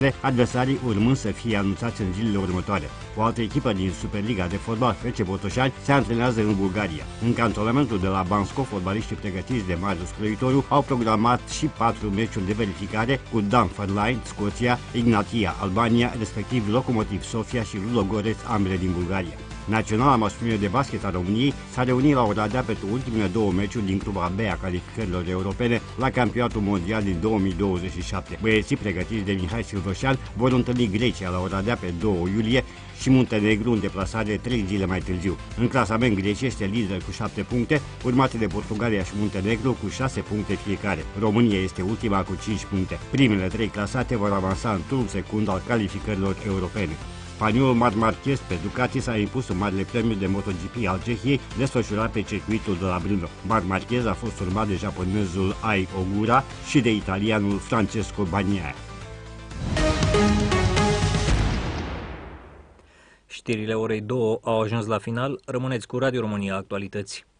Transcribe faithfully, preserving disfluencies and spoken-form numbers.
adversarii urmând să fie anunțați în zilele următoare. O altă echipă din Superliga de fotbal, F C Botoșani, se antrenează în Bulgaria. În cantonamentul de la Bansko, fotbaliștii pregătiți de Marius Croitoru au programat și patru meciuri de verificare cu Dunfermline, Scoția, Ignatia, Albania, respectiv Lokomotiv Sofia și Ludogorets, ambele din Bulgaria. Naționala masculină de basket a României s-a reunit la Oradea pentru ultimele două meciuri din grupa B a calificărilor europene la campionatul mondial din două mii douăzeci și șapte. Băieții pregătiți de Mihai Silvășan vor întâlni Grecia la Oradea pe doi iulie și Muntenegru în deplasare trei zile mai târziu. În clasament, Grecia este lider cu șapte puncte, urmate de Portugalia și Muntenegru cu șase puncte fiecare. România este ultima cu cinci puncte. Primele trei clasate vor avansa în turul secund al calificărilor europene. Spaniolul Marc Marquez pe Ducati s-a impus în marele premiu de MotoGP al Cehiei, desfășurat pe circuitul de la Brno. Marc Marquez a fost urmat de japonezul Ai Ogura și de italianul Francesco Bagnaia. Știrile orei două au ajuns la final. Rămâneți cu Radio România Actualități.